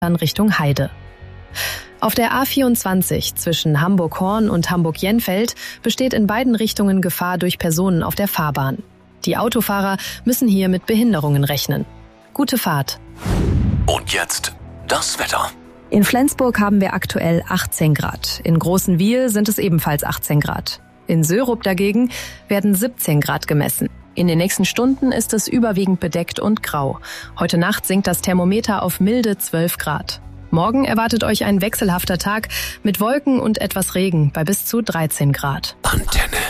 dann Richtung Heide. Auf der A24 zwischen Hamburg-Horn und Hamburg-Jenfeld besteht in beiden Richtungen Gefahr durch Personen auf der Fahrbahn. Die Autofahrer müssen hier mit Behinderungen rechnen. Gute Fahrt. Und jetzt das Wetter. In Flensburg haben wir aktuell 18 Grad. In Großenwiehl sind es ebenfalls 18 Grad. In Sörup dagegen werden 17 Grad gemessen. In den nächsten Stunden ist es überwiegend bedeckt und grau. Heute Nacht sinkt das Thermometer auf milde 12 Grad. Morgen erwartet euch ein wechselhafter Tag mit Wolken und etwas Regen bei bis zu 13 Grad. Antenne.